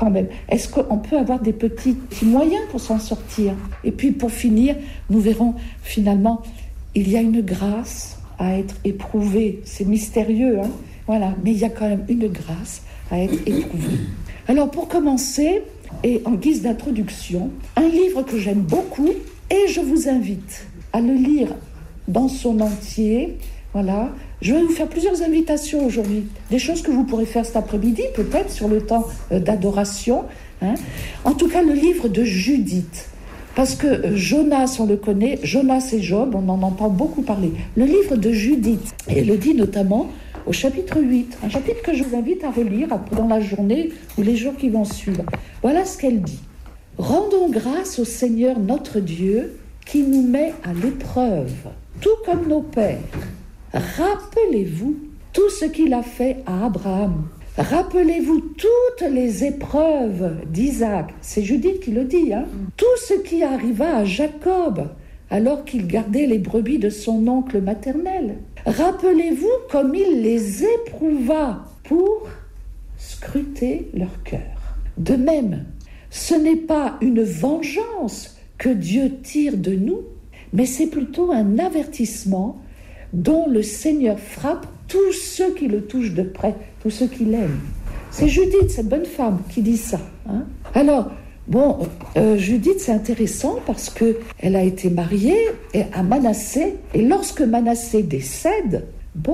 quand même, est-ce qu'on peut avoir des petits moyens pour s'en sortir? Et puis pour finir, nous verrons finalement, il y a une grâce à être éprouvé. C'est mystérieux, hein, voilà, mais il y a quand même une grâce à être éprouvé. Alors pour commencer, et en guise d'introduction, un livre que j'aime beaucoup, et je vous invite à le lire dans son entier. Voilà, je vais vous faire plusieurs invitations aujourd'hui, des choses que vous pourrez faire cet après-midi, peut-être sur le temps d'adoration. Hein. En tout cas, le livre de Judith, parce que Jonas, on le connaît, Jonas et Job, on en entend beaucoup parler. Le livre de Judith, elle le dit notamment au chapitre 8, un chapitre que je vous invite à relire dans la journée ou les jours qui vont suivre. Voilà ce qu'elle dit. « Rendons grâce au Seigneur notre Dieu qui nous met à l'épreuve, tout comme nos pères. Rappelez-vous tout ce qu'il a fait à Abraham. Rappelez-vous toutes les épreuves d'Isaac. » C'est Judith qui le dit, hein. Tout ce qui arriva à Jacob alors qu'il gardait les brebis de son oncle maternel. Rappelez-vous comme il les éprouva pour scruter leur cœur. De même, ce n'est pas une vengeance que Dieu tire de nous, mais c'est plutôt un avertissement dont le Seigneur frappe tous ceux qui le touchent de près, tous ceux qui l'aiment. C'est Judith, cette bonne femme, qui dit ça. Hein. Alors, Judith, c'est intéressant parce qu'elle a été mariée à Manassé, et lorsque Manassé décède,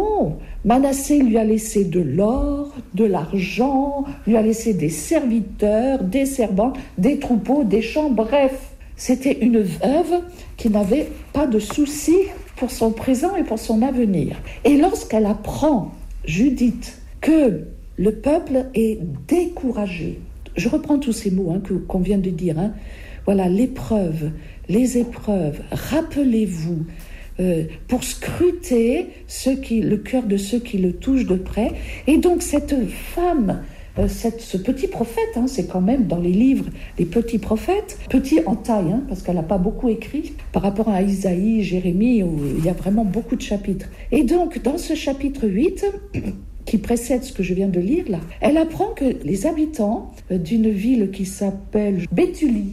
Manassé lui a laissé de l'or, de l'argent, lui a laissé des serviteurs, des servantes, des troupeaux, des champs, bref. C'était une veuve qui n'avait pas de soucis pour son présent et pour son avenir. Et lorsqu'elle apprend, Judith, que le peuple est découragé, je reprends tous ces mots qu'on vient de dire, hein. Voilà, l'épreuve, les épreuves, rappelez-vous, pour scruter le cœur de ceux qui le touchent de près. Et donc cette femme, ce petit prophète, hein, c'est quand même dans les livres les petits prophètes, petit en taille, hein, parce qu'elle n'a pas beaucoup écrit par rapport à Isaïe, Jérémie, où il y a vraiment beaucoup de chapitres. Et donc dans ce chapitre 8, qui précède ce que je viens de lire là, elle apprend que les habitants d'une ville qui s'appelle Béthulie,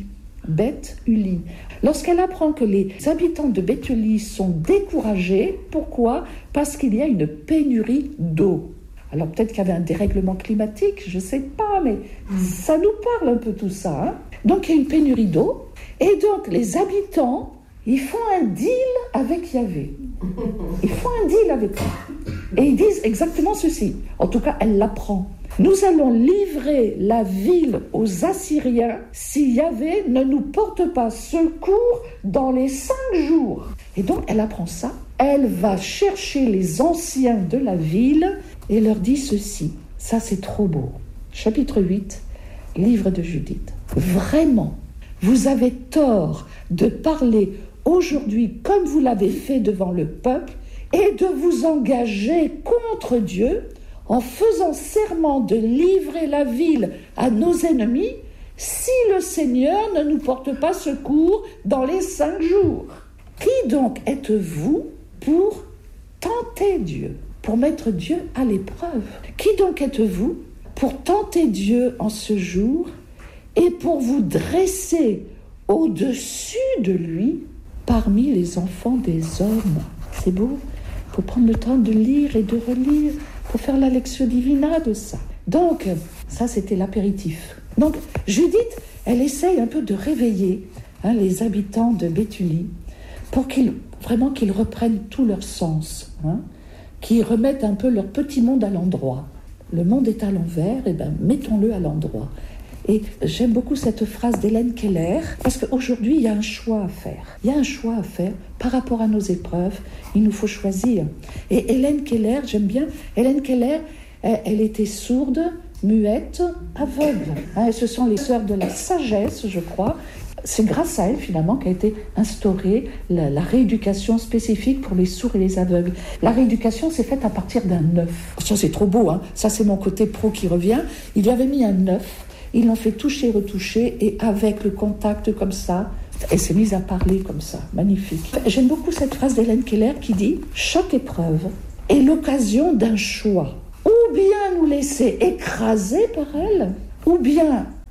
lorsqu'elle apprend que les habitants de Béthulie sont découragés, pourquoi ? Parce qu'il y a une pénurie d'eau. Alors peut-être qu'il y avait un dérèglement climatique, je ne sais pas, mais ça nous parle un peu tout ça. Hein. Donc il y a une pénurie d'eau, et donc les habitants, ils font un deal avec Yahvé. Ils font un deal avec lui. Et ils disent exactement ceci. En tout cas, elle l'apprend. Nous allons livrer la ville aux Assyriens si Yahvé ne nous porte pas secours dans les 5 jours. Et donc, elle apprend ça. Elle va chercher les anciens de la ville et leur dit ceci. Ça, c'est trop beau. Chapitre 8, livre de Judith. Vraiment, vous avez tort de parler aujourd'hui comme vous l'avez fait devant le peuple et de vous engager contre Dieu en faisant serment de livrer la ville à nos ennemis si le Seigneur ne nous porte pas secours dans les 5 jours. Qui donc êtes-vous pour tenter Dieu, pour mettre Dieu à l'épreuve? Qui donc êtes-vous pour tenter Dieu en ce jour et pour vous dresser au-dessus de lui parmi les enfants des hommes? C'est beau. Il faut prendre le temps de lire et de relire pour faire la lectio divina de ça. Donc, ça c'était l'apéritif. Donc, Judith, elle essaye un peu de réveiller les habitants de Béthulie pour qu'ils reprennent tout leur sens, qu'ils remettent un peu leur petit monde à l'endroit. Le monde est à l'envers, et mettons-le à l'endroit. Et j'aime beaucoup cette phrase d'Hélène Keller, parce qu'aujourd'hui, il y a un choix à faire. Il y a un choix à faire par rapport à nos épreuves. Il nous faut choisir. Et Hélène Keller, j'aime bien. Hélène Keller, elle était sourde, muette, aveugle. Ce sont les sœurs de la sagesse, je crois. C'est grâce à elle, finalement, qu'a été instaurée la rééducation spécifique pour les sourds et les aveugles. La rééducation s'est faite à partir d'un œuf. Ça, c'est trop beau, hein. Ça, c'est mon côté pro qui revient. Il y avait mis un œuf. Ils l'ont fait toucher, retoucher, et avec le contact comme ça, elle s'est mise à parler comme ça. Magnifique. J'aime beaucoup cette phrase d'Hélène Keller qui dit « Chaque épreuve est l'occasion d'un choix. Ou bien nous laisser écraser par elle, ou bien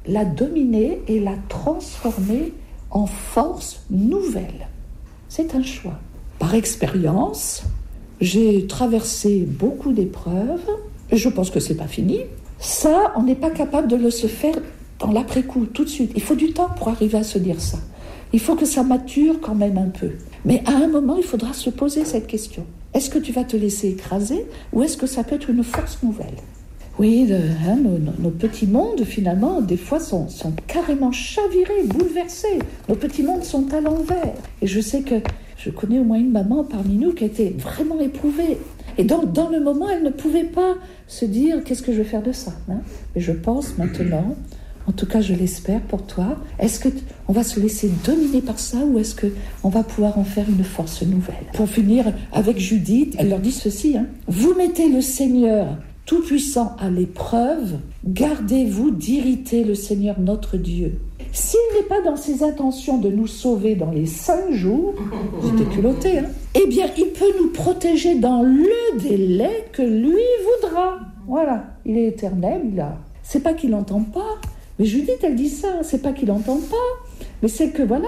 la dominer et la transformer en force nouvelle. C'est un choix. Par expérience, j'ai traversé beaucoup d'épreuves et je pense que c'est pas fini. Ça, on n'est pas capable de le se faire dans l'après-coup, tout de suite. Il faut du temps pour arriver à se dire ça. Il faut que ça mature quand même un peu. Mais à un moment, il faudra se poser cette question. Est-ce que tu vas te laisser écraser ou est-ce que ça peut être une force nouvelle ? Oui, nos petits mondes, finalement, des fois, sont carrément chavirés, bouleversés. Nos petits mondes sont à l'envers. Et je sais que je connais au moins une maman parmi nous qui a été vraiment éprouvée. Et donc, dans le moment, elle ne pouvait pas se dire « qu'est-ce que je vais faire de ça ?» Et je pense maintenant, en tout cas je l'espère pour toi, est-ce qu'on va se laisser dominer par ça ou est-ce qu'on va pouvoir en faire une force nouvelle ? Pour finir avec Judith, elle leur dit ceci, vous mettez le Seigneur Tout-Puissant à l'épreuve, gardez-vous d'irriter le Seigneur notre Dieu. S'il n'est pas dans ses intentions de nous sauver dans les 5 jours, j'étais culottée, eh bien, il peut nous protéger dans le délai que lui voudra. Voilà, il est éternel, c'est pas qu'il n'entend pas, mais Judith, elle dit ça, c'est pas qu'il n'entend pas, mais c'est que voilà,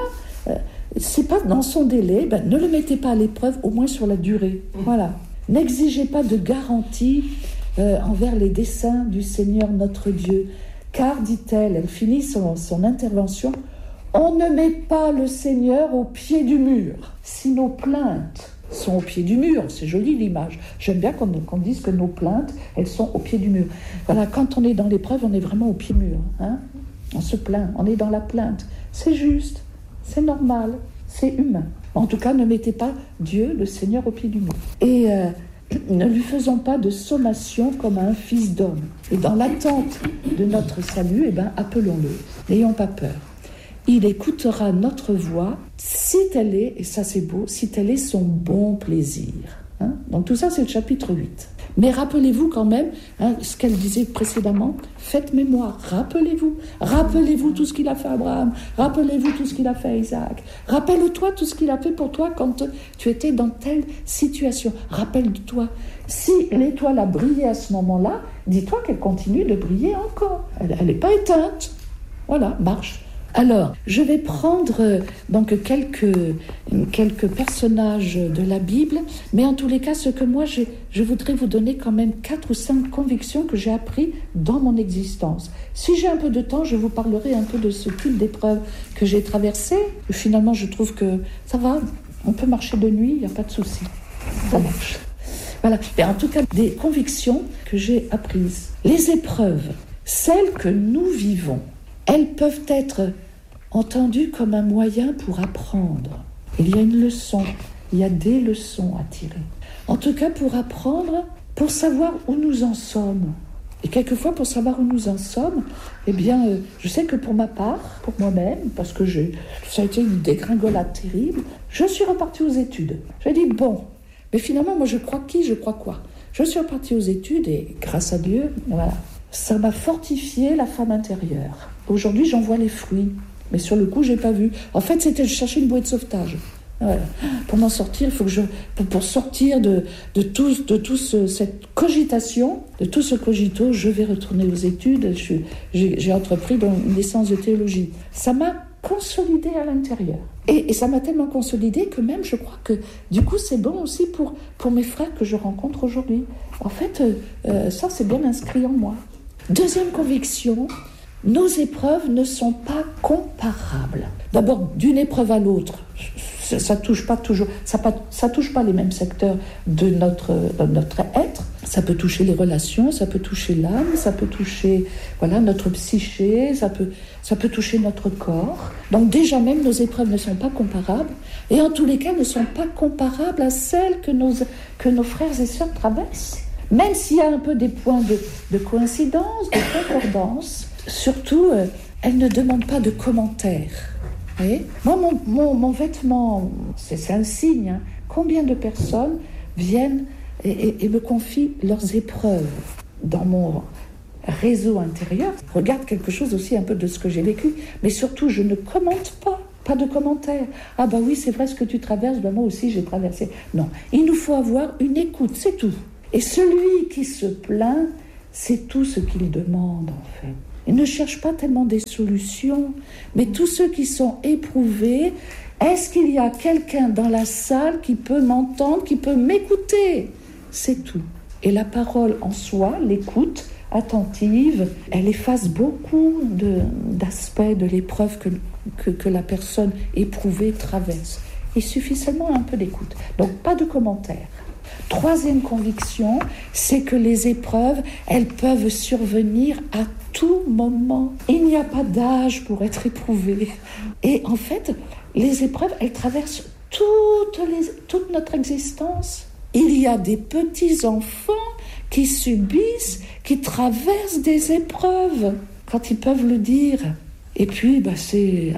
c'est pas dans son délai, ne le mettez pas à l'épreuve, au moins sur la durée. Voilà, n'exigez pas de garantie envers les desseins du Seigneur notre Dieu. Car, dit-elle, elle finit son intervention, on ne met pas le Seigneur au pied du mur. Si nos plaintes sont au pied du mur, c'est joli l'image. J'aime bien qu'on dise que nos plaintes, elles sont au pied du mur. Voilà, quand on est dans l'épreuve, on est vraiment au pied du mur. On se plaint, on est dans la plainte. C'est juste, c'est normal, c'est humain. En tout cas, ne mettez pas Dieu, le Seigneur, au pied du mur. Et ne lui faisons pas de sommation comme à un fils d'homme. Et dans l'attente de notre salut, appelons-le. N'ayons pas peur. Il écoutera notre voix si telle est, et ça c'est beau, si tel est son bon plaisir. Donc tout ça c'est le chapitre 8. Mais rappelez-vous quand même ce qu'elle disait précédemment, faites mémoire, rappelez-vous tout ce qu'il a fait à Abraham, rappelez-vous tout ce qu'il a fait à Isaac, rappelle-toi tout ce qu'il a fait pour toi quand tu étais dans telle situation, rappelle-toi, si l'étoile a brillé à ce moment-là, dis-toi qu'elle continue de briller encore, elle n'est pas éteinte, voilà, marche. Alors, je vais prendre donc quelques personnages de la Bible, mais en tous les cas, ce que moi, je voudrais vous donner quand même 4 ou 5 convictions que j'ai apprises dans mon existence. Si j'ai un peu de temps, je vous parlerai un peu de ce type d'épreuve que j'ai traversé. Finalement, je trouve que ça va, on peut marcher de nuit, il n'y a pas de souci, ça marche. Voilà, et en tout cas, des convictions que j'ai apprises. Les épreuves, celles que nous vivons, elles peuvent être entendues comme un moyen pour apprendre. Il y a une leçon, il y a des leçons à tirer. En tout cas, pour apprendre, pour savoir où nous en sommes. Et quelquefois, pour savoir où nous en sommes, je sais que pour ma part, pour moi-même, parce que ça a été une dégringolade terrible, je suis repartie aux études. J'ai dit, mais finalement, moi, je crois quoi ? Je suis repartie aux études et grâce à Dieu, voilà, ça m'a fortifié la femme intérieure. Aujourd'hui, j'en vois les fruits. Mais sur le coup, je n'ai pas vu. En fait, c'était de chercher une bouée de sauvetage. Voilà. Pour m'en sortir, il faut que pour sortir de cette cogitation, de tout ce cogito, je vais retourner aux études. J'ai entrepris une licence de théologie. Ça m'a consolidée à l'intérieur. Et ça m'a tellement consolidée que même, je crois que du coup, c'est bon aussi pour mes frères que je rencontre aujourd'hui. En fait, ça, c'est bien inscrit en moi. Deuxième conviction, nos épreuves ne sont pas comparables. D'abord, d'une épreuve à l'autre, ça touche pas toujours, ça touche pas les mêmes secteurs de notre être. Ça peut toucher les relations, ça peut toucher l'âme, ça peut toucher notre psyché, ça peut toucher notre corps. Donc déjà même nos épreuves ne sont pas comparables et en tous les cas ne sont pas comparables à celles que nos frères et sœurs traversent. Même s'il y a un peu des points de coïncidence, de concordance, surtout, elles ne demandent pas de commentaires. Vous voyez ? Moi, mon vêtement, c'est un signe. Combien de personnes viennent et me confient leurs épreuves dans mon réseau intérieur ? Regarde quelque chose aussi un peu de ce que j'ai vécu. Mais surtout, je ne commente pas de commentaires. Ah oui, c'est vrai ce que tu traverses, moi aussi j'ai traversé. Non, il nous faut avoir une écoute, c'est tout. Et celui qui se plaint, c'est tout ce qu'il demande en fait. Ils ne cherchent pas tellement des solutions, mais tous ceux qui sont éprouvés, est-ce qu'il y a quelqu'un dans la salle qui peut m'entendre, qui peut m'écouter ? C'est tout. Et la parole en soi, l'écoute attentive, elle efface beaucoup d'aspects de l'épreuve que la personne éprouvée traverse. Il suffit seulement un peu d'écoute. Donc pas de commentaires. Troisième conviction, c'est que les épreuves, elles peuvent survenir à tout moment. Il n'y a pas d'âge pour être éprouvé. Et en fait, les épreuves, elles traversent toute notre existence. Il y a des petits-enfants qui subissent, qui traversent des épreuves, quand ils peuvent le dire. Et puis, c'est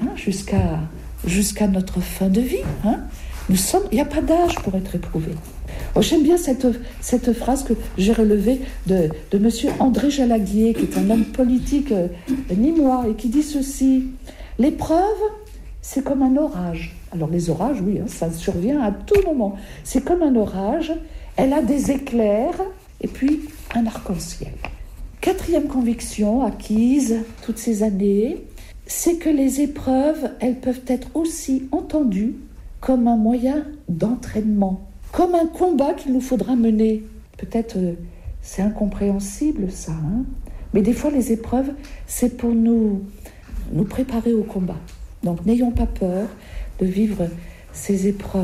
jusqu'à notre fin de vie. Il n'y a pas d'âge pour être éprouvé. J'aime bien cette phrase que j'ai relevée de M. André Jalaguier, qui est un homme politique nîmois, et qui dit ceci: l'épreuve, c'est comme un orage. Alors les orages, oui, ça survient à tout moment. C'est comme un orage, elle a des éclairs, et puis un arc-en-ciel. Quatrième conviction acquise toutes ces années, c'est que les épreuves, elles peuvent être aussi entendues comme un moyen d'entraînement, comme un combat qu'il nous faudra mener. Peut-être c'est incompréhensible ça, mais des fois les épreuves, c'est pour nous préparer au combat. Donc n'ayons pas peur de vivre ces épreuves.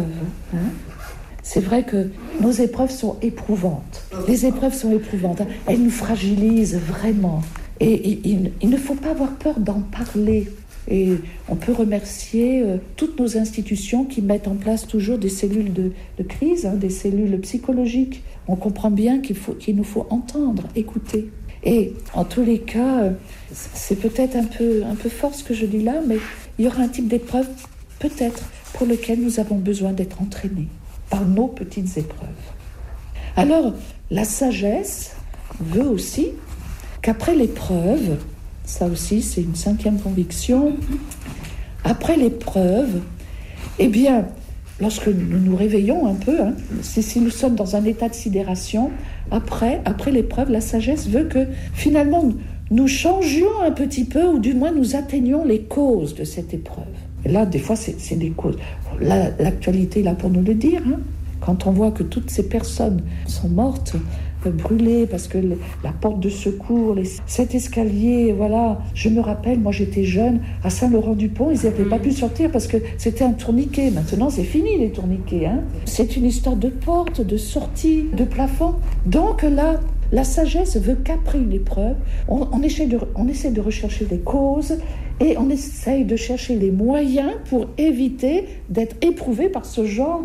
C'est vrai que nos épreuves sont éprouvantes. Les épreuves sont éprouvantes. Elles nous fragilisent vraiment. Et il ne faut pas avoir peur d'en parler. Et on peut remercier toutes nos institutions qui mettent en place toujours des cellules de crise, des cellules psychologiques. On comprend bien qu'il nous faut entendre, écouter. Et en tous les cas, c'est peut-être un peu fort ce que je dis là, mais il y aura un type d'épreuve, peut-être, pour lequel nous avons besoin d'être entraînés par nos petites épreuves. Alors, la sagesse veut aussi qu'après l'épreuve, ça aussi c'est une cinquième conviction, après l'épreuve, eh bien, lorsque nous nous réveillons un peu, si nous sommes dans un état de sidération, après l'épreuve, la sagesse veut que finalement nous changions un petit peu, ou du moins nous atteignions les causes de cette épreuve. Et là, des fois, c'est des causes. Là, l'actualité est là pour nous le dire. Quand on voit que toutes ces personnes sont mortes, brûlées, parce que la porte de secours, cet escalier, voilà. Je me rappelle, moi j'étais jeune, à Saint-Laurent-du-Pont, ils n'avaient pas pu sortir parce que c'était un tourniquet. Maintenant, c'est fini les tourniquets. C'est une histoire de porte, de sortie, de plafond. Donc là, la sagesse veut qu'après une épreuve, on essaie de rechercher les causes et on essaye de chercher les moyens pour éviter d'être éprouvé par ce genre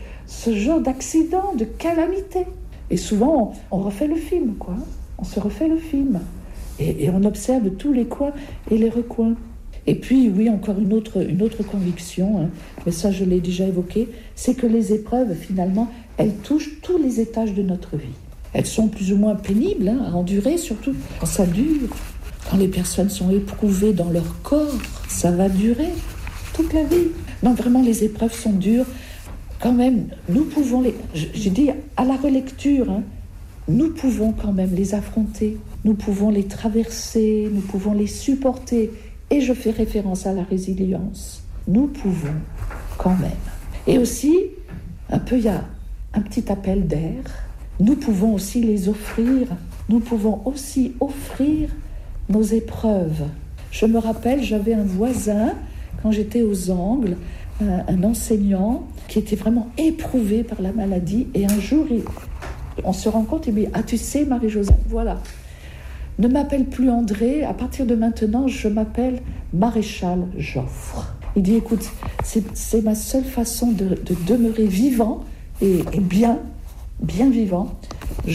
d'accident, de calamité. Et souvent, on refait le film, quoi. On se refait le film. Et on observe tous les coins et les recoins. Et puis, oui, encore une autre conviction, mais ça, je l'ai déjà évoqué, c'est que les épreuves, finalement, elles touchent tous les étages de notre vie. Elles sont plus ou moins pénibles à endurer, surtout quand ça dure. Quand les personnes sont éprouvées dans leur corps, ça va durer toute la vie. Donc vraiment, les épreuves sont dures. Quand même, nous pouvons j'ai dit à la relecture, nous pouvons quand même les affronter, nous pouvons les traverser, nous pouvons les supporter. Et je fais référence à la résilience. Nous pouvons quand même. Et aussi, il y a un petit appel d'air. Nous pouvons aussi les offrir. Nous pouvons aussi offrir nos épreuves. Je me rappelle, j'avais un voisin, quand j'étais aux Angles, un enseignant qui était vraiment éprouvé par la maladie. Et un jour, on se rend compte, il me dit « Ah, tu sais, Marie-Joseph, voilà, ne m'appelle plus André, à partir de maintenant, je m'appelle Maréchal Joffre. » Il dit « Écoute, c'est ma seule façon de demeurer vivant et bien vivant, Joffre. »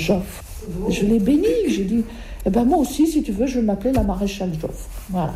Je l'ai béni, j'ai dit « Eh ben moi aussi, si tu veux, je vais m'appeler la Maréchal Joffre. » Voilà.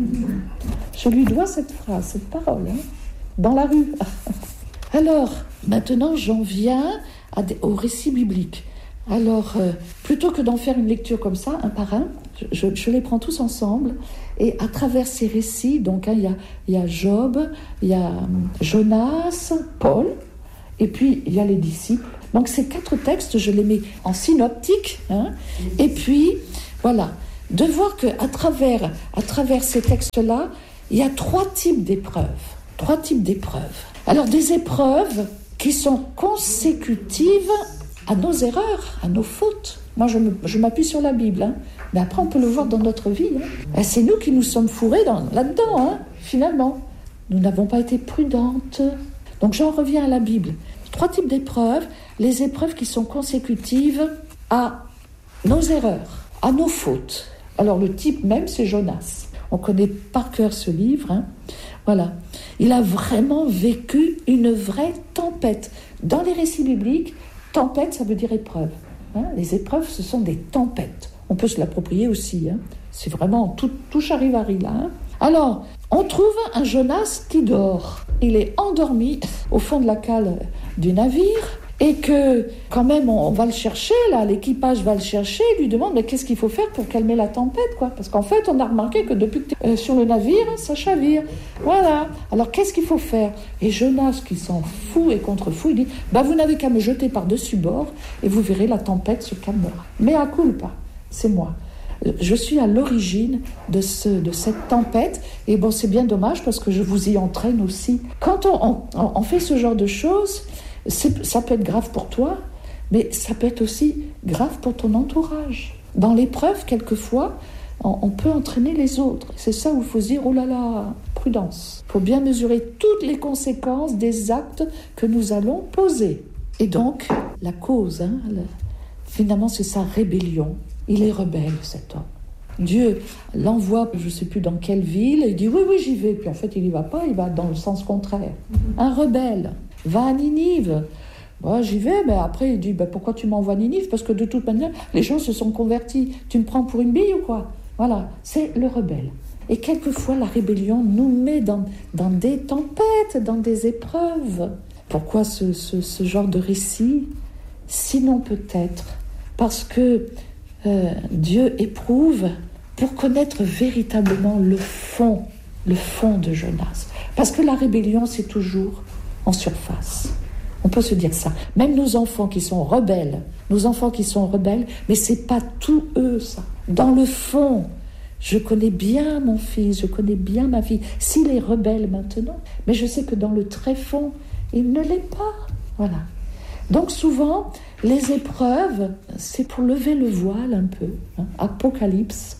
Je lui dois cette phrase, cette parole, dans la rue. Alors, maintenant, j'en viens au récit biblique. Alors, plutôt que d'en faire une lecture comme ça, un par un, je les prends tous ensemble. Et à travers ces récits, donc, il y a Job, il y a Jonas, Paul, et puis il y a les disciples. Donc, ces 4 textes, je les mets en synoptique. Et puis, voilà. de voir qu'à travers ces textes-là, il y a 3 types d'épreuves. 3 types d'épreuves. Alors, des épreuves qui sont consécutives à nos erreurs, à nos fautes. Moi, je m'appuie sur la Bible, hein. Mais après, on peut le voir dans notre vie. Hein. Et c'est nous qui nous sommes fourrés là-dedans, hein, finalement. Nous n'avons pas été prudentes. Donc, j'en reviens à la Bible. 3 types d'épreuves. Les épreuves qui sont consécutives à nos erreurs, à nos fautes. Alors, le type même, c'est Jonas. On connaît par cœur ce livre. Hein. Voilà. Il a vraiment vécu une vraie tempête. Dans les récits bibliques, tempête, ça veut dire épreuve. Hein. Les épreuves, ce sont des tempêtes. On peut se l'approprier aussi. Hein. C'est vraiment tout charivari là. Hein. Alors, on trouve un Jonas qui dort. Il est endormi au fond de la cale du navire et que, quand même, on va le chercher, là, l'équipage va le chercher et lui demande mais qu'est-ce qu'il faut faire pour calmer la tempête, quoi. Parce qu'en fait, on a remarqué que depuis que tu es sur le navire, ça chavire. Voilà. Alors, qu'est-ce qu'il faut faire ? Et Jonas, qui s'en fout et contre-fou, il dit vous n'avez qu'à me jeter par-dessus bord et vous verrez, la tempête se calmera. Mais à culpa, c'est moi. Je suis à l'origine de cette tempête. Et bon, c'est bien dommage parce que je vous y entraîne aussi. Quand on fait ce genre de choses, ça peut être grave pour toi, mais ça peut être aussi grave pour ton entourage. Dans l'épreuve, quelquefois, on peut entraîner les autres. C'est ça où il faut se dire, oh là là, prudence. Il faut bien mesurer toutes les conséquences des actes que nous allons poser. Et donc, la cause, finalement, c'est sa rébellion. Il est rebelle, cet homme. Dieu l'envoie, je ne sais plus dans quelle ville, et il dit oui, j'y vais. Puis en fait, il n'y va pas, il va dans le sens contraire. Un rebelle va à Ninive. J'y vais, mais après, il dit pourquoi tu m'envoies à Ninive ? Parce que de toute manière, les gens se sont convertis. Tu me prends pour une bille ou quoi ? Voilà, c'est le rebelle. Et quelquefois, la rébellion nous met dans des tempêtes, dans des épreuves. Pourquoi ce genre de récit ? Sinon peut-être parce que Dieu éprouve pour connaître véritablement le fond de Jonas. Parce que la rébellion, c'est toujours en surface. On peut se dire ça. Même nos enfants qui sont rebelles, mais c'est pas tout eux, ça. Dans le fond, je connais bien mon fils, je connais bien ma fille. S'il est rebelle maintenant, mais je sais que dans le tréfonds, il ne l'est pas. Voilà. Donc souvent, les épreuves, c'est pour lever le voile un peu. Apocalypse,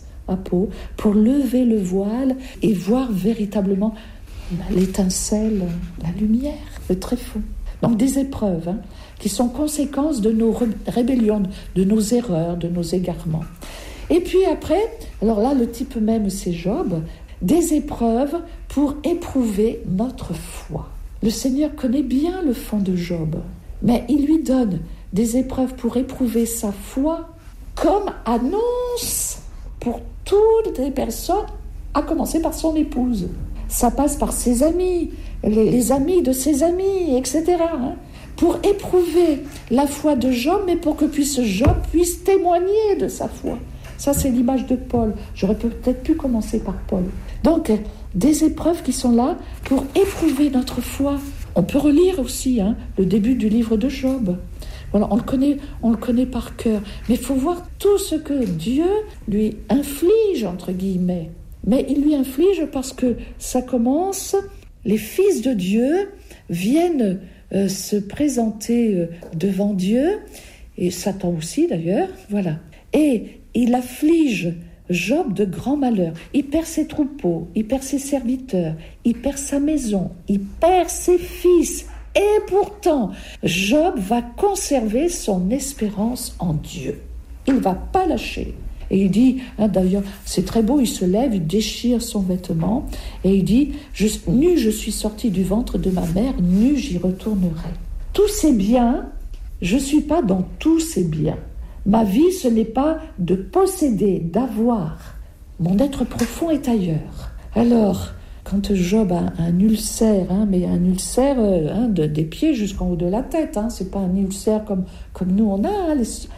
pour lever le voile et voir véritablement l'étincelle, la lumière, le tréfonds. Donc des épreuves qui sont conséquences de nos rébellions, de nos erreurs, de nos égarements. Et puis après, alors là, le type même, c'est Job, des épreuves pour éprouver notre foi. Le Seigneur connaît bien le fond de Job. Mais il lui donne des épreuves pour éprouver sa foi comme annonce pour toutes les personnes, à commencer par son épouse. Ça passe par ses amis, les amis de ses amis, etc. Pour éprouver la foi de Job, mais pour que Job puisse témoigner de sa foi. Ça, c'est l'image de Paul. J'aurais peut-être pu commencer par Paul. Donc, des épreuves qui sont là pour éprouver notre foi. On peut relire aussi le début du livre de Job. Voilà, on le connaît par cœur. Mais il faut voir tout ce que Dieu lui inflige, entre guillemets. Mais il lui inflige parce que ça commence, les fils de Dieu viennent se présenter devant Dieu, et Satan aussi d'ailleurs, voilà. Et il afflige Job de grands malheurs. Il perd ses troupeaux, il perd ses serviteurs, il perd sa maison, il perd ses fils. Et pourtant, Job va conserver son espérance en Dieu. Il ne va pas lâcher. Et il dit, d'ailleurs, c'est très beau, il se lève, il déchire son vêtement, et il dit, nu je suis sorti du ventre de ma mère, nu j'y retournerai. Tous ces biens, je ne suis pas dans tous ces biens. Ma vie, ce n'est pas de posséder, d'avoir. Mon être profond est ailleurs. Alors, quand Job a un ulcère, mais un ulcère des pieds jusqu'en haut de la tête, c'est pas un ulcère comme nous on a,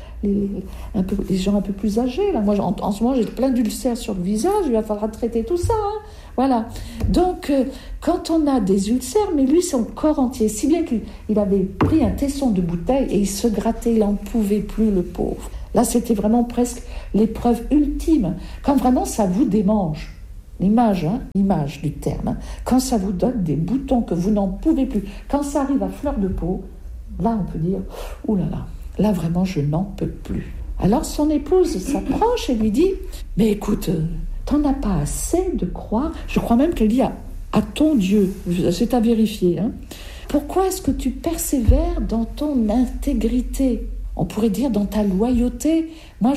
les gens un peu plus âgés. Là. Moi, en ce moment, j'ai plein d'ulcères sur le visage, il va falloir traiter tout ça. Voilà. Donc, quand on a des ulcères, mais lui, son corps entier, si bien qu'il avait pris un tesson de bouteille et il se grattait, il n'en pouvait plus, le pauvre. Là, c'était vraiment presque l'épreuve ultime, quand vraiment ça vous démange. L'image du terme. Hein. Quand ça vous donne des boutons que vous n'en pouvez plus, quand ça arrive à fleur de peau, là, on peut dire, ouh là là, là vraiment, je n'en peux plus. Alors son épouse s'approche et lui dit, mais écoute, t'en as pas assez de croire. Je crois même qu'elle dit à ton Dieu, c'est à vérifier. Hein. Pourquoi est-ce que tu persévères dans ton intégrité ? On pourrait dire dans ta loyauté.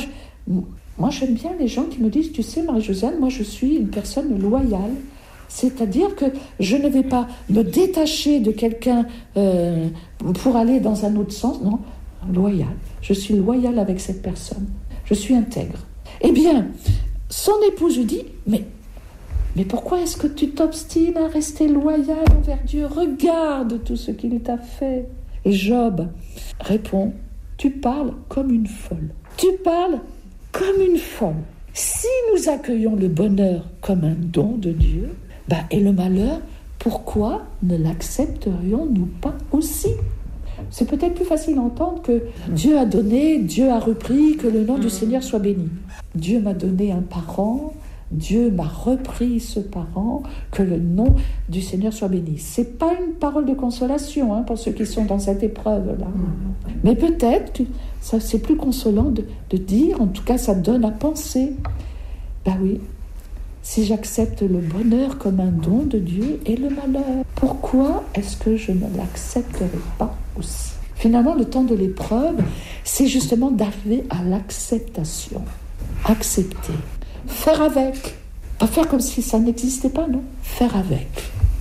Moi, j'aime bien les gens qui me disent, tu sais, Marie-Josiane, moi, je suis une personne loyale. C'est-à-dire que je ne vais pas me détacher de quelqu'un pour aller dans un autre sens. Non, loyale. Je suis loyale avec cette personne. Je suis intègre. Eh bien, son épouse lui dit, mais pourquoi est-ce que tu t'obstines à rester loyal envers Dieu ? Regarde tout ce qu'il t'a fait. Et Job répond, tu parles comme une folle. Tu parles comme une folle. Si nous accueillons le bonheur comme un don de Dieu, et le malheur, pourquoi ne l'accepterions-nous pas aussi ? C'est peut-être plus facile à entendre que Dieu a donné, Dieu a repris, que le nom du Seigneur soit béni. Dieu m'a donné un parent, Dieu m'a repris ce parent, que le nom du Seigneur soit béni. C'est pas une parole de consolation pour ceux qui sont dans cette épreuve-là. Mais peut-être que ça, c'est plus consolant de dire, en tout cas ça donne à penser, oui, si j'accepte le bonheur comme un don de Dieu et le malheur, pourquoi est-ce que je ne l'accepterai pas aussi ? Finalement, le temps de l'épreuve, c'est justement d'arriver à l'acceptation. Accepter. Faire avec. Pas faire comme si ça n'existait pas, non. Faire avec.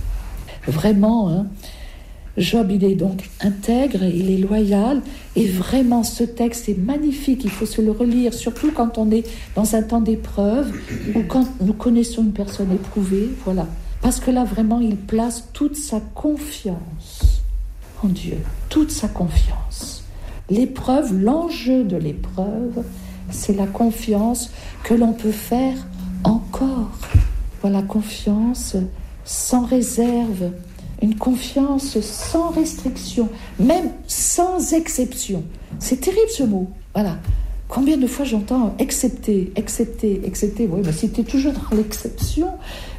Vraiment, Job, il est donc intègre, il est loyal, et vraiment ce texte est magnifique, il faut se le relire, surtout quand on est dans un temps d'épreuve, ou quand nous connaissons une personne éprouvée, voilà. Parce que là, vraiment, il place toute sa confiance en Dieu, toute sa confiance. L'épreuve, l'enjeu de l'épreuve, c'est la confiance que l'on peut faire encore. Voilà, confiance sans réserve, une confiance sans restriction, même sans exception. C'est terrible ce mot. Voilà. Combien de fois j'entends accepter. Oui, mais si tu es toujours dans l'exception,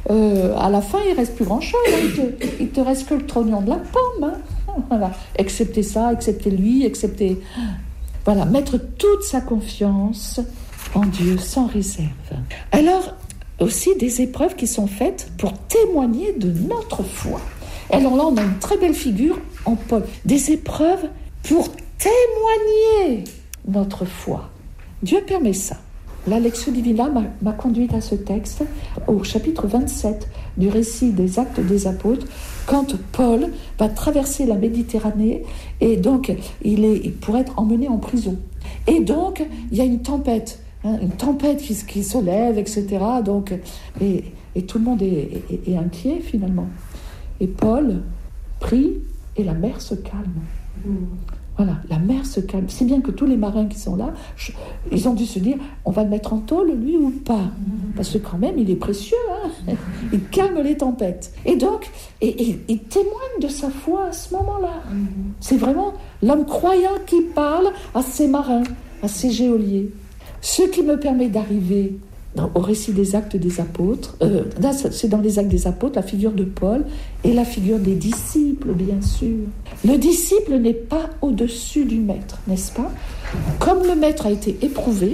à la fin, il ne reste plus grand-chose. Il te reste que le trognon de la pomme. Voilà. Accepter ça, accepter lui, accepter... Voilà, mettre toute sa confiance en Dieu sans réserve. Alors, aussi des épreuves qui sont faites pour témoigner de notre foi. Alors là, on a une très belle figure en Paul. Des épreuves pour témoigner notre foi. Dieu permet ça. La Lectio Divina m'a conduite à ce texte, au chapitre 27 du récit des Actes des Apôtres, quand Paul va traverser la Méditerranée, et donc il pourrait être emmené en prison. Et donc, il y a une tempête qui se lève, etc. Donc, et tout le monde est inquiet, finalement. Et Paul prie, et la mer se calme. Voilà, la mer se calme. C'est bien que tous les marins qui sont là, ils ont dû se dire, on va le mettre en tôle, lui, ou pas ? Parce que quand même, il est précieux, il calme les tempêtes. Et donc, il témoigne de sa foi à ce moment-là. C'est vraiment l'homme croyant qui parle à ses marins, à ses geôliers. Ce qui me permet d'arriver au récit des Actes des Apôtres, là, c'est dans les Actes des Apôtres, la figure de Paul et la figure des disciples, bien sûr. Le disciple n'est pas au-dessus du maître, n'est-ce pas ? Comme le maître a été éprouvé,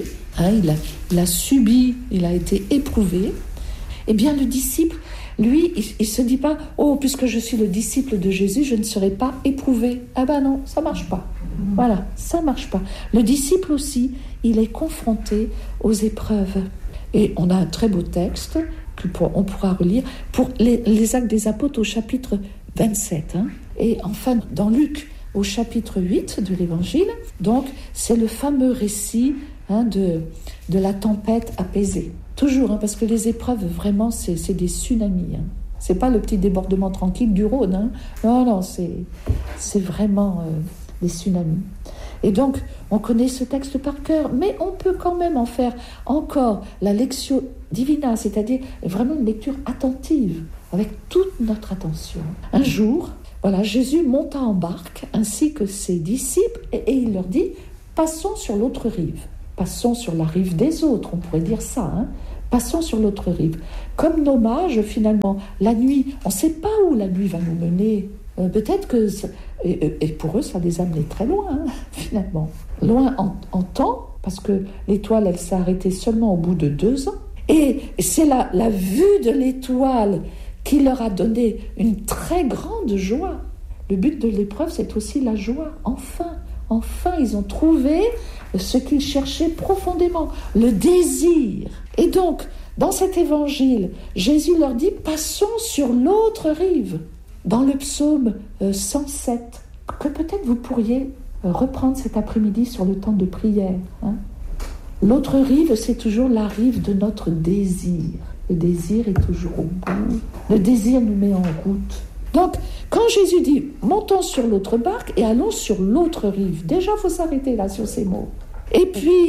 il a subi, il a été éprouvé, eh bien le disciple, lui, il ne se dit pas « Oh, puisque je suis le disciple de Jésus, je ne serai pas éprouvé. » Ah ben non, ça ne marche pas. Voilà, ça ne marche pas. Le disciple aussi, il est confronté aux épreuves. Et on a un très beau texte qu'on pourra relire pour les Actes des Apôtres au chapitre 27. Et enfin, dans Luc, au chapitre 8 de l'Évangile, donc c'est le fameux récit de la tempête apaisée. Toujours, parce que les épreuves, vraiment, c'est des tsunamis. C'est pas le petit débordement tranquille du Rhône. Non, c'est vraiment des tsunamis. Et donc, on connaît ce texte par cœur, mais on peut quand même en faire encore la Lectio Divina, c'est-à-dire vraiment une lecture attentive, avec toute notre attention. Un jour, voilà, Jésus monta en barque, ainsi que ses disciples, et il leur dit « Passons sur l'autre rive ». passons sur la rive des autres, on pourrait dire ça, hein. Passons sur l'autre rive. Comme nos mages, finalement, la nuit, on ne sait pas où la nuit va nous mener. Peut-être que... Et pour eux, ça les a amenés très loin, hein, finalement. Loin en temps, parce que l'étoile, elle s'est arrêtée seulement au bout de 2 ans. Et c'est la vue de l'étoile qui leur a donné une très grande joie. Le but de l'épreuve, c'est aussi la joie. Enfin, ils ont trouvé ce qu'ils cherchaient profondément, le désir. Et donc, dans cet évangile, Jésus leur dit, passons sur l'autre rive, dans le psaume 107, que peut-être vous pourriez reprendre cet après-midi sur le temps de prière. Hein. L'autre rive, c'est toujours la rive de notre désir. Le désir est toujours au bout. Le désir nous met en route. Donc, quand Jésus dit « montons sur l'autre barque et allons sur l'autre rive », déjà, il faut s'arrêter là sur ces mots. Et puis,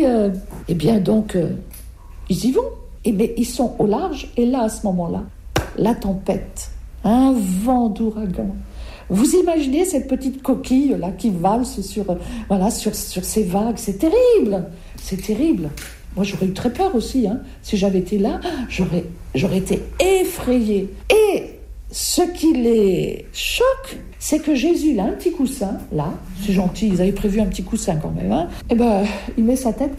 ils y vont. Mais ils sont au large et là, à ce moment-là, la tempête, un vent d'ouragan. Vous imaginez cette petite coquille là qui valse sur ces vagues. C'est terrible. C'est terrible. Moi, j'aurais eu très peur aussi. Hein. Si j'avais été là, j'aurais été effrayée. Et ce qui les choque, c'est que Jésus, il a un petit coussin, là, c'est gentil, ils avaient prévu un petit coussin quand même, hein. Et il met sa tête et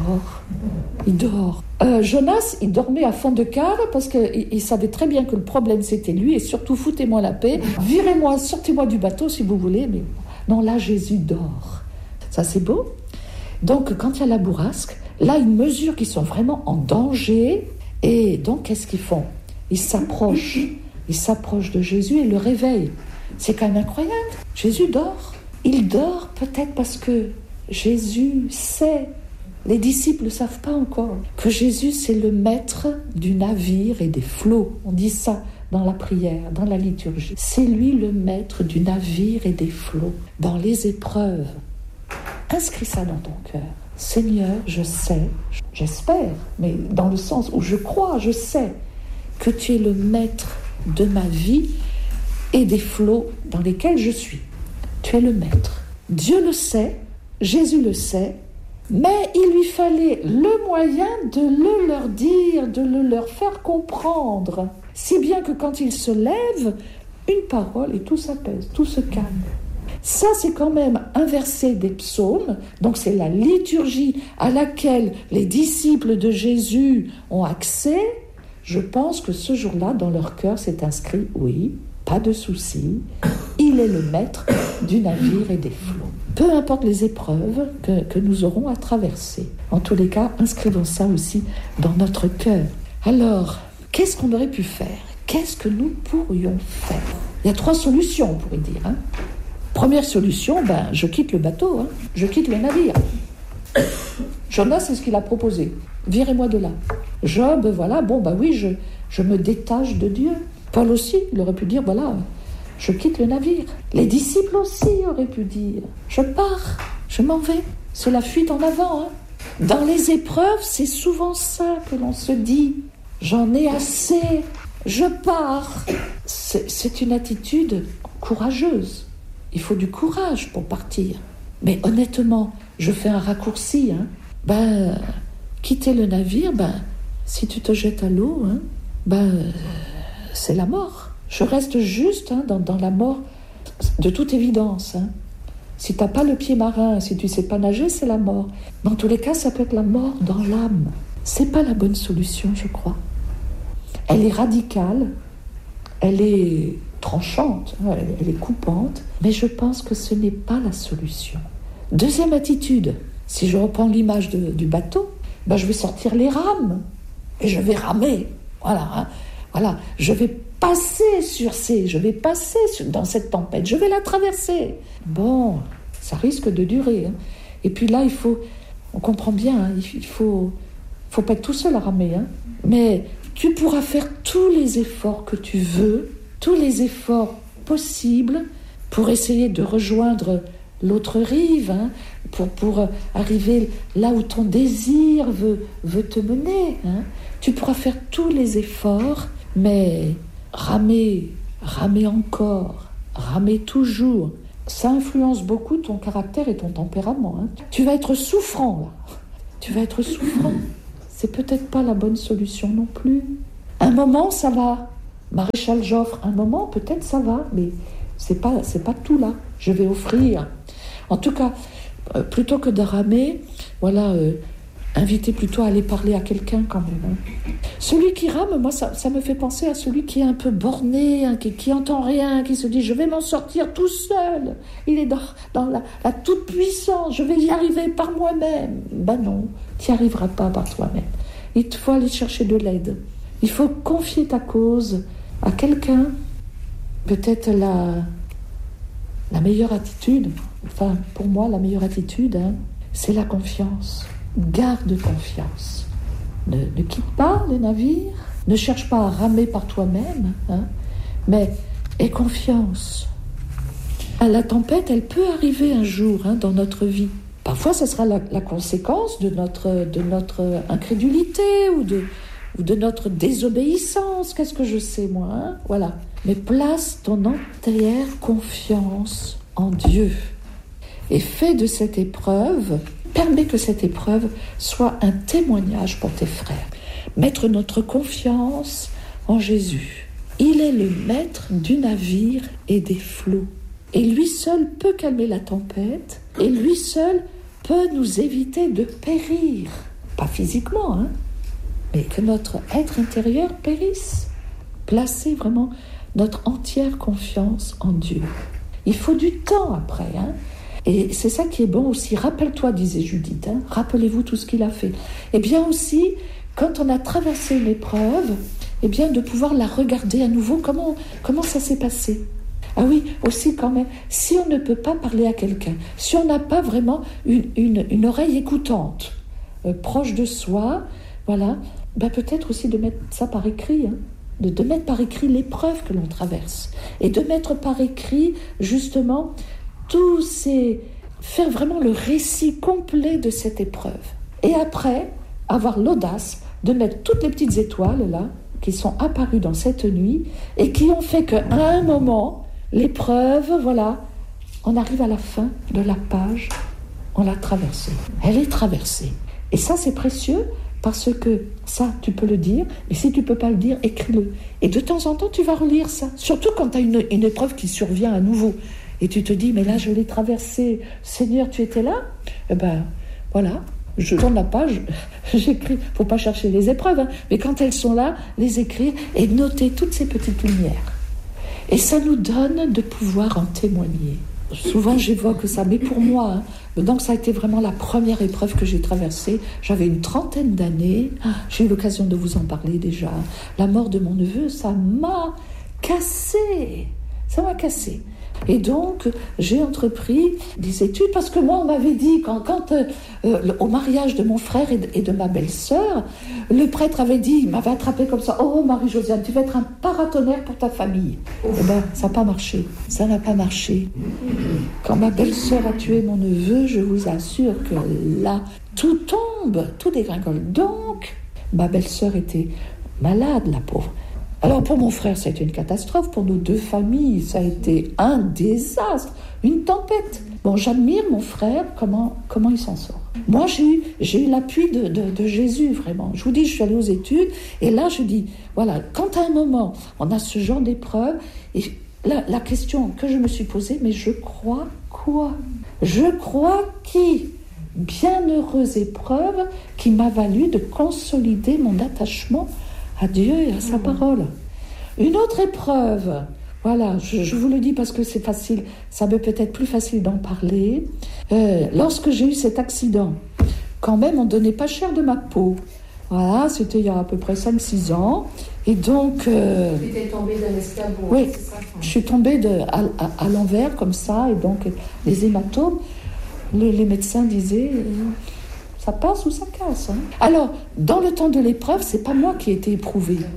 il dort. Jonas, il dormait à fond de cale parce qu'il savait très bien que le problème, c'était lui, et surtout, foutez-moi la paix, virez-moi, sortez-moi du bateau si vous voulez, mais non, là, Jésus dort. Ça, c'est beau. Donc, quand il y a la bourrasque, là, ils mesurent qu'ils sont vraiment en danger, et donc, qu'est-ce qu'ils font ? Ils s'approchent de Jésus et le réveillent. C'est quand même incroyable. Jésus dort. Il dort peut-être parce que Jésus sait, les disciples ne savent pas encore, que Jésus c'est le maître du navire et des flots. On dit ça dans la prière, dans la liturgie. C'est lui le maître du navire et des flots. Dans les épreuves, inscris ça dans ton cœur. Seigneur, je sais, j'espère, mais dans le sens où je crois, je sais que tu es le maître de ma vie et des flots dans lesquels je suis. Tu es le maître. Dieu le sait, Jésus le sait, mais il lui fallait le moyen de le leur dire, de le leur faire comprendre. Si bien que quand il se lève, une parole et tout s'apaise, tout se calme. Ça, c'est quand même un verset des psaumes, donc c'est la liturgie à laquelle les disciples de Jésus ont accès. Je pense que ce jour-là, dans leur cœur, c'est inscrit, oui, pas de souci, il est le maître du navire et des flots. Peu importe les épreuves que nous aurons à traverser. En tous les cas, inscrivons ça aussi dans notre cœur. Alors, qu'est-ce qu'on aurait pu faire ? Qu'est-ce que nous pourrions faire ? Il y a 3 solutions, on pourrait dire. Hein. Première solution, je quitte le bateau, hein. Je quitte le navire. Jonas, c'est ce qu'il a proposé. Virez-moi de là. Job, je me détache de Dieu. Paul aussi, il aurait pu dire, je quitte le navire. Les disciples aussi auraient pu dire, je pars, je m'en vais. C'est la fuite en avant. Hein. Dans les épreuves, c'est souvent ça que l'on se dit. J'en ai assez, je pars. C'est une attitude courageuse. Il faut du courage pour partir. Mais honnêtement, je fais un raccourci. Hein. Quitter le navire, si tu te jettes à l'eau, c'est la mort. Je reste juste dans la mort de toute évidence. Hein. Si tu n'as pas le pied marin, si tu ne sais pas nager, c'est la mort. Dans tous les cas, ça peut être la mort dans l'âme. Ce n'est pas la bonne solution, je crois. Elle est radicale, elle est tranchante, elle est coupante, mais je pense que ce n'est pas la solution. Deuxième attitude, si je reprends l'image du bateau, je vais sortir les rames et je vais ramer. Voilà, je vais passer dans cette tempête, je vais la traverser. Bon, ça risque de durer. Hein. Et puis là, on comprend bien, il faut pas être tout seul à ramer. Hein. Mais tu pourras faire tous les efforts que tu veux, tous les efforts possibles pour essayer de rejoindre l'autre rive, hein, pour arriver là où ton désir veut te mener. Hein. Tu pourras faire tous les efforts, mais ramer encore, ramer toujours, ça influence beaucoup ton caractère et ton tempérament. Hein. Tu vas être souffrant, là. tu vas être souffrant. C'est peut-être pas la bonne solution non plus. Un moment, ça va. Maréchal Joffre, un moment, peut-être ça va, mais c'est pas tout là. Je vais offrir. En tout cas, plutôt que de ramer, voilà, inviter plutôt à aller parler à quelqu'un quand même. Celui qui rame, moi, ça me fait penser à celui qui est un peu borné, hein, qui entend rien, qui se dit « je vais m'en sortir tout seul ». Il est dans la toute-puissance, je vais y arriver par moi-même. Ben non, tu n'y arriveras pas par toi-même. Il te faut aller chercher de l'aide. Il faut confier ta cause à quelqu'un. Peut-être la meilleure attitude, enfin pour moi la meilleure attitude, hein, c'est la confiance. Garde confiance. Ne quitte pas le navire, ne cherche pas à ramer par toi-même, hein, mais aie confiance. La tempête, elle peut arriver un jour, hein, dans notre vie. Parfois, ce sera la conséquence de notre incrédulité ou de notre désobéissance. Qu'est-ce que je sais, moi, hein, voilà. Mais place ton entière confiance en Dieu et fais de cette épreuve, permets que cette épreuve soit un témoignage pour tes frères. Mettre notre confiance en Jésus. Il est le maître du navire et des flots. Et lui seul peut calmer la tempête, et lui seul peut nous éviter de périr. Pas physiquement, hein, mais que notre être intérieur périsse. Placer vraiment notre entière confiance en Dieu. Il faut du temps après, hein. Et c'est ça qui est bon aussi. Rappelle-toi, disait Judith, hein, rappelez-vous tout ce qu'il a fait. Et bien aussi, quand on a traversé une épreuve, et bien de pouvoir la regarder à nouveau, comment ça s'est passé. Ah oui, aussi quand même, si on ne peut pas parler à quelqu'un, si on n'a pas vraiment une oreille écoutante, proche de soi, voilà, ben peut-être aussi de mettre ça par écrit, hein, de mettre par écrit l'épreuve que l'on traverse, et de mettre par écrit, justement, faire vraiment le récit complet de cette épreuve. Et après, avoir l'audace de mettre toutes les petites étoiles, là, qui sont apparues dans cette nuit, et qui ont fait qu'à un moment, l'épreuve, voilà, on arrive à la fin de la page, on l'a traversée. Elle est traversée. Et ça, c'est précieux, parce que ça, tu peux le dire, et si tu ne peux pas le dire, écris-le. Et de temps en temps, tu vas relire ça. Surtout quand tu as une épreuve qui survient à nouveau. Et tu te dis, mais là, je l'ai traversée. Seigneur, tu étais là ? Eh ben, voilà. Je tourne la page, j'écris. Il ne faut pas chercher les épreuves, hein, mais quand elles sont là, les écrire et noter toutes ces petites lumières. Et ça nous donne de pouvoir en témoigner. Souvent, j'évoque ça, mais pour moi, hein, donc ça a été vraiment la première épreuve que j'ai traversée. J'avais une 30aine d'années. J'ai eu l'occasion de vous en parler déjà. La mort de mon neveu, ça m'a cassé. Ça m'a cassé. Et donc, j'ai entrepris des études, parce que moi, on m'avait dit, au mariage de mon frère et de ma belle-sœur, le prêtre avait dit, il m'avait attrapé comme ça, « Oh, Marie-Josiane, tu vas être un paratonnerre pour ta famille. » Eh bien, ça n'a pas marché. Ça n'a pas marché. Quand ma belle-sœur a tué mon neveu, je vous assure que là, tout tombe, tout dégringole. Donc, ma belle-sœur était malade, la pauvre. Alors pour mon frère, ça a été une catastrophe. Pour nos deux familles, ça a été un désastre, une tempête. Bon, j'admire mon frère, comment il s'en sort. Moi, j'ai eu l'appui de Jésus, vraiment. Je vous dis, je suis allée aux études, et là, je dis, voilà, quand à un moment, on a ce genre d'épreuve, et la question que je me suis posée, mais je crois quoi ? Je crois qui ? Bienheureuse épreuve qui m'a valu de consolider mon attachement à Dieu et à sa parole. Une autre épreuve, voilà, je vous le dis parce que c'est facile, ça m'est peut-être plus facile d'en parler. Lorsque j'ai eu cet accident, quand même, on ne donnait pas cher de ma peau. Voilà, c'était il y a à peu près 5-6 ans. Et donc... Tu étais tombée d'un escabeau. Oui, je suis tombée à l'envers, comme ça, et donc les hématomes, les médecins disaient... ça passe ou ça casse, hein. Alors, dans le temps de l'épreuve, c'est pas moi qui ai été éprouvée.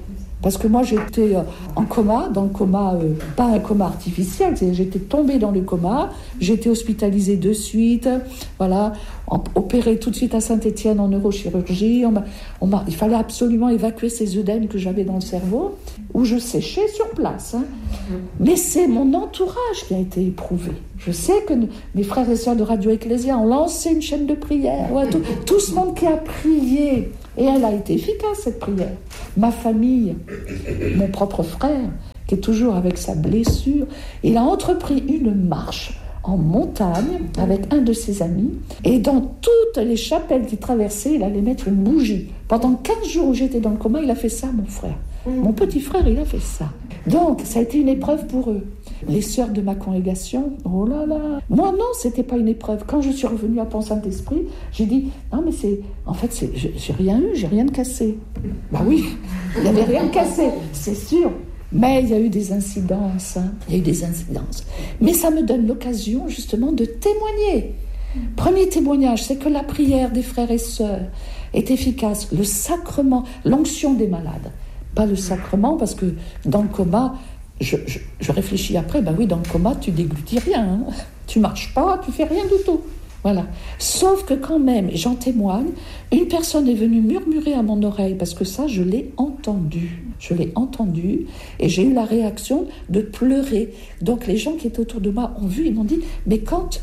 Parce que moi, j'étais en coma, dans le coma, pas un coma artificiel, j'étais tombée dans le coma, j'ai été hospitalisée de suite, voilà, opérée tout de suite à Saint-Étienne en neurochirurgie. Il fallait absolument évacuer ces œdèmes que j'avais dans le cerveau, où je séchais sur place. Hein. Mais c'est mon entourage qui a été éprouvé. Je sais que mes frères et sœurs de Radio Ecclésia ont lancé une chaîne de prière. Ouais, tout ce monde qui a prié. Et elle a été efficace, cette prière. Ma famille, mon propre frère, qui est toujours avec sa blessure, il a entrepris une marche en montagne avec un de ses amis. Et dans toutes les chapelles qu'il traversait, il allait mettre une bougie. Pendant 15 jours où j'étais dans le coma, il a fait ça, mon frère. Mon petit frère, il a fait ça. Donc, ça a été une épreuve pour eux. Les sœurs de ma congrégation, oh là là. Moi, non, c'était pas une épreuve. Quand je suis revenue à Pont-Saint-Esprit, j'ai dit, non, mais j'ai rien eu, j'ai rien de cassé. Bah oui, il n'y avait rien de cassé, c'est sûr. Mais il y a eu des incidences, hein. Il y a eu des incidences. Mais ça me donne l'occasion, justement, de témoigner. Premier témoignage, c'est que la prière des frères et sœurs est efficace. Le sacrement, l'onction des malades. Pas le sacrement, parce que dans le coma, je réfléchis après, ben oui, dans le coma, tu déglutis rien. Hein. Tu marches pas, tu fais rien du tout. Voilà. Sauf que quand même, et j'en témoigne, une personne est venue murmurer à mon oreille, parce que ça, je l'ai entendu. Je l'ai entendu, et j'ai eu la réaction de pleurer. Donc les gens qui étaient autour de moi ont vu, ils m'ont dit, mais quand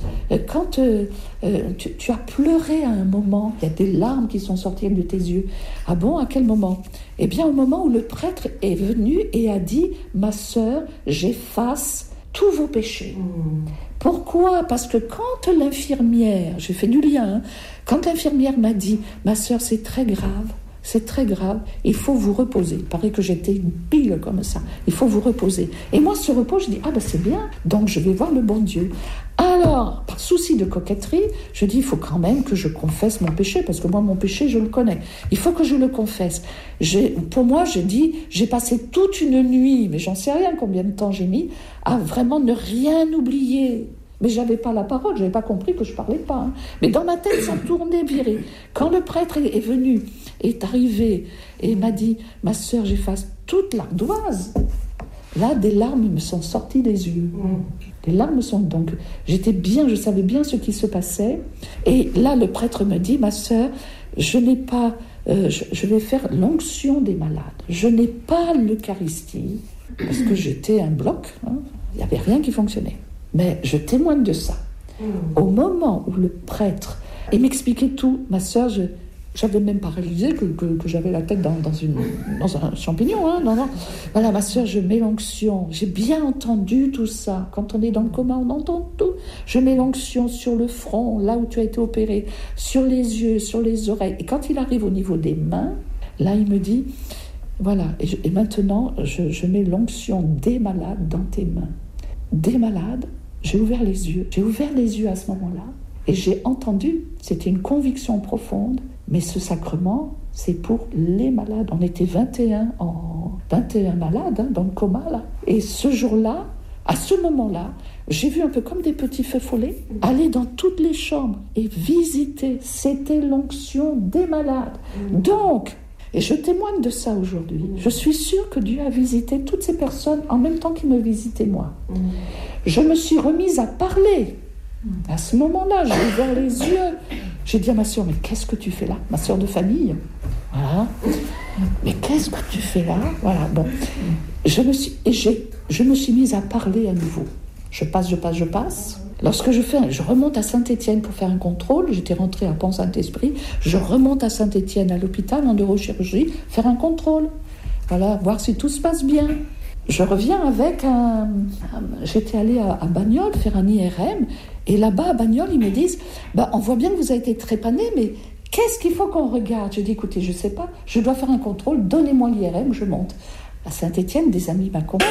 tu as pleuré à un moment, il y a des larmes qui sont sorties de tes yeux. Ah bon, à quel moment ? Eh bien, au moment où le prêtre est venu et a dit, ma sœur, j'efface tous vos péchés. Pourquoi ? Parce que quand l'infirmière, j'ai fait du lien, hein, quand l'infirmière m'a dit, ma sœur, c'est très grave, il faut vous reposer. Il paraît que j'étais une pile comme ça, il faut vous reposer. Et moi, ce repos, je dis, ah ben c'est bien, donc je vais voir le bon Dieu. Alors, par souci de coquetterie, je dis, il faut quand même que je confesse mon péché, parce que moi, mon péché, je le connais. Il faut que je le confesse. Pour moi, j'ai dit, j'ai passé toute une nuit, mais j'en sais rien combien de temps j'ai mis, à vraiment ne rien oublier. Mais je n'avais pas la parole, je n'avais pas compris que je ne parlais pas. Hein. Mais dans ma tête, ça tournait viré. Quand le prêtre est venu, est arrivé, et m'a dit, ma sœur, j'efface toute l'ardoise, là, des larmes me sont sorties des yeux. Les larmes sont donc... J'étais bien, je savais bien ce qui se passait. Et là, le prêtre me dit, ma sœur, je n'ai pas... je vais faire l'onction des malades. Je n'ai pas l'Eucharistie, parce que j'étais un bloc. Hein. Il n'y avait rien qui fonctionnait. Mais je témoigne de ça. Au moment où le prêtre... Il m'expliquait tout. Ma sœur, j'avais même pas réalisé que j'avais la tête dans un champignon. Hein. Non. Voilà, ma sœur, je mets l'onction. J'ai bien entendu tout ça. Quand on est dans le coma, on entend tout. Je mets l'onction sur le front, là où tu as été opéré, sur les yeux, sur les oreilles. Et quand il arrive au niveau des mains, là, il me dit, voilà, et maintenant, je mets l'onction des malades dans tes mains. Des malades, j'ai ouvert les yeux. J'ai ouvert les yeux à ce moment-là. Et j'ai entendu, c'était une conviction profonde, mais ce sacrement, c'est pour les malades. On était 21 malades hein, dans le coma, là. Et ce jour-là, à ce moment-là, j'ai vu un peu comme des petits feux follets aller dans toutes les chambres et visiter. C'était l'onction des malades. Donc, et je témoigne de ça aujourd'hui. Je suis sûre que Dieu a visité toutes ces personnes en même temps qu'il me visitait moi. Je me suis remise à parler. À ce moment-là, j'ai ouvert les yeux. J'ai dit à ma sœur, mais qu'est-ce que tu fais là ? Ma sœur de famille. Voilà. Mais qu'est-ce que tu fais là ? Voilà, bon. Je me suis mise à parler à nouveau. Je passe. Lorsque je remonte à Saint-Étienne pour faire un contrôle, j'étais rentrée à Pont-Saint-Esprit, je remonte à Saint-Étienne à l'hôpital en neurochirurgie, faire un contrôle. Voilà, voir si tout se passe bien. Je reviens avec j'étais allée à Bagnoles faire un IRM, et là-bas à Bagnoles, ils me disent, on voit bien que vous avez été trépané, mais qu'est-ce qu'il faut qu'on regarde ? Je dis, écoutez, je ne sais pas, je dois faire un contrôle, donnez-moi l'IRM, je monte. À Saint-Étienne, des amis m'accompagnent.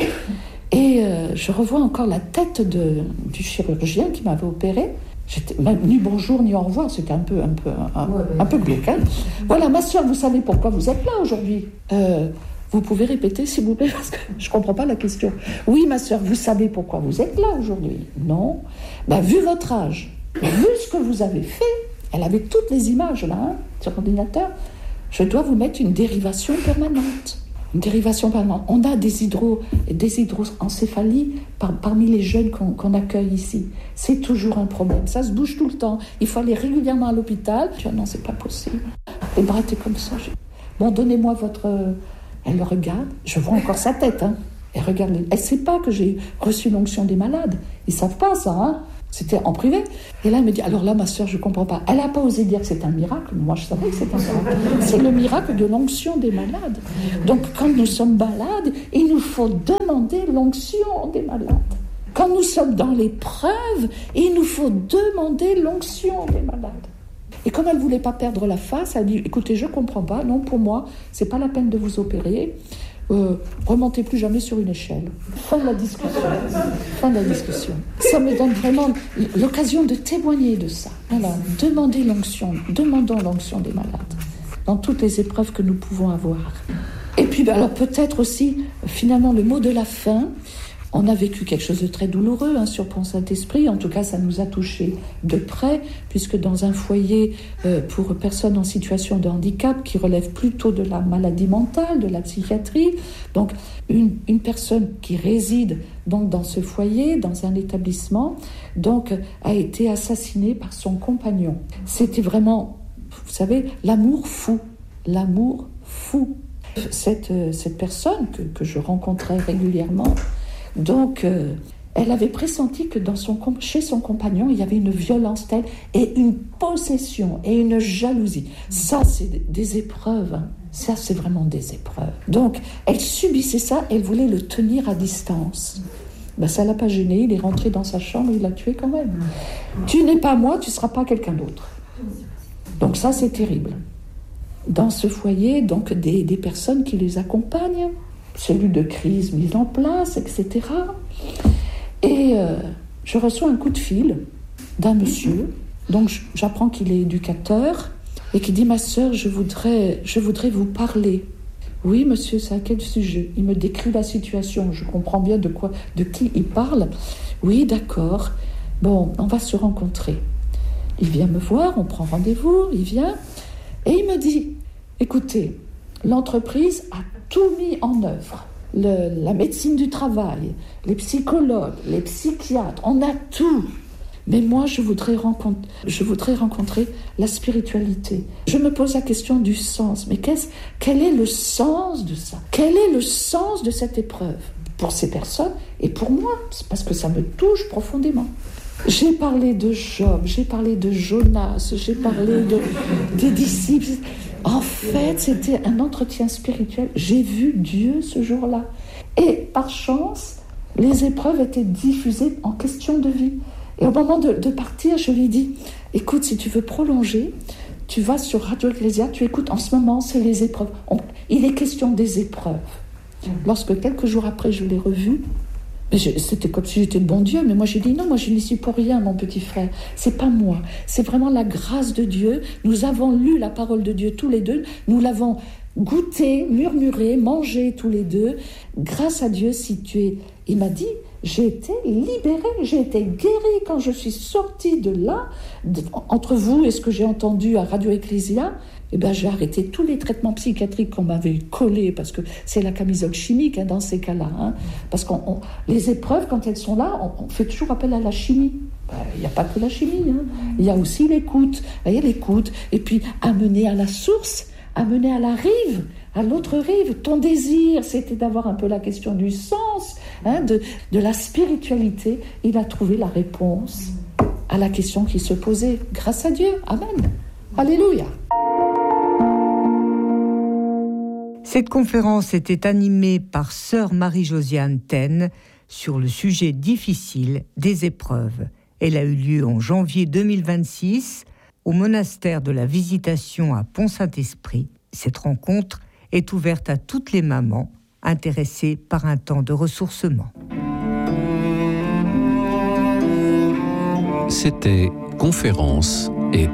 Et je revois encore la tête du chirurgien qui m'avait opéré. J'étais ni bonjour ni au revoir, c'était un peu glauque. Hein. Voilà, ma soeur, vous savez pourquoi vous êtes là aujourd'hui ? Vous pouvez répéter, s'il vous plaît, parce que je ne comprends pas la question. Oui, ma soeur, vous savez pourquoi vous êtes là aujourd'hui ? Non. Vu votre âge, vu ce que vous avez fait, elle avait toutes les images là, sur l'ordinateur, je dois vous mettre une dérivation permanente. Une dérivation permanente. On a des hydroencéphalies parmi les jeunes qu'on accueille ici. C'est toujours un problème. Ça se bouge tout le temps. Il faut aller régulièrement à l'hôpital. Je dis, non, c'est pas possible. Les bras étaient comme ça. Bon, donnez-moi votre... Elle le regarde. Je vois encore sa tête. Elle regarde. Elle ne sait pas que j'ai reçu l'onction des malades. Ils ne savent pas ça. C'était en privé. Et là, elle me dit, alors là, ma sœur, je ne comprends pas. Elle n'a pas osé dire que c'est un miracle. Moi, je savais que c'est un miracle. C'est le miracle de l'onction des malades. Donc, quand nous sommes malades, il nous faut demander l'onction des malades. Quand nous sommes dans l'épreuve, il nous faut demander l'onction des malades. Et comme elle ne voulait pas perdre la face, elle dit, écoutez, je ne comprends pas. Non, pour moi, ce n'est pas la peine de vous opérer. Remontez plus jamais sur une échelle. Fin de la discussion. Ça me donne vraiment l'occasion de témoigner de ça. Voilà, demandons l'onction des malades dans toutes les épreuves que nous pouvons avoir. Et puis, alors peut-être aussi, finalement, le mot de la fin. On a vécu quelque chose de très douloureux sur Pont Saint-Esprit. En tout cas, ça nous a touchés de près, puisque dans un foyer pour personnes en situation de handicap, qui relève plutôt de la maladie mentale, de la psychiatrie, donc une personne qui réside donc dans ce foyer, dans un établissement, donc a été assassinée par son compagnon. C'était vraiment, vous savez, l'amour fou. Cette personne que je rencontrais régulièrement, donc, elle avait pressenti que chez son compagnon, il y avait une violence telle et une possession et une jalousie. Ça, c'est des épreuves. Ça, c'est vraiment des épreuves. Donc, elle subissait ça, elle voulait le tenir à distance. Ça ne l'a pas gêné, il est rentré dans sa chambre, il l'a tué quand même. Tu n'es pas moi, tu ne seras pas quelqu'un d'autre. Donc ça, c'est terrible. Dans ce foyer, donc, des personnes qui les accompagnent, cellules de crise mises en place, etc. Et je reçois un coup de fil d'un monsieur, donc j'apprends qu'il est éducateur, et qui dit, ma sœur, je voudrais vous parler. Oui, monsieur, c'est à quel sujet? Il me décrit la situation, je comprends bien de qui il parle. Oui, d'accord. Bon, on va se rencontrer. Il vient me voir, on prend rendez-vous, il vient, et il me dit, écoutez, l'entreprise a tout mis en œuvre. La médecine du travail, les psychologues, les psychiatres, on a tout. Mais moi, je voudrais rencontrer la spiritualité. Je me pose la question du sens. Mais quel est le sens de ça? Quel est le sens de cette épreuve pour ces personnes et pour moi? C'est parce que ça me touche profondément. J'ai parlé de Job, j'ai parlé de Jonas, j'ai parlé des disciples. En fait, c'était un entretien spirituel. J'ai vu Dieu ce jour-là. Et par chance, les épreuves étaient diffusées en question de vie. Et au moment de partir, je lui ai dit, écoute, si tu veux prolonger, tu vas sur Radio Ecclésia, tu écoutes, en ce moment, c'est les épreuves. Il est question des épreuves. Lorsque quelques jours après, je l'ai revu, c'était comme si j'étais le bon Dieu, mais moi j'ai dit non, moi je n'y suis pour rien, mon petit frère, c'est pas moi, c'est vraiment la grâce de Dieu. Nous avons lu la parole de Dieu tous les deux, nous l'avons goûté, murmuré, mangé tous les deux. Grâce à Dieu, il m'a dit, j'ai été libérée, j'ai été guérie quand je suis sortie de là, entre vous et ce que j'ai entendu à Radio Ecclésia. J'ai arrêté tous les traitements psychiatriques qu'on m'avait collés, parce que c'est la camisole chimique dans ces cas-là. Parce que les épreuves, quand elles sont là, on fait toujours appel à la chimie. Il n'y a pas que la chimie, il y a aussi l'écoute. Il y a l'écoute, et puis amener à la source, amener à la rive, à l'autre rive. Ton désir, c'était d'avoir un peu la question du sens, de la spiritualité. Il a trouvé la réponse à la question qui se posait. Grâce à Dieu. Amen. Alléluia. Cette conférence était animée par sœur Marie-Josiane Taine sur le sujet difficile des épreuves. Elle a eu lieu en janvier 2026 au monastère de la Visitation à Pont Saint-Esprit. Cette rencontre est ouverte à toutes les mamans intéressées par un temps de ressourcement. C'était Conférence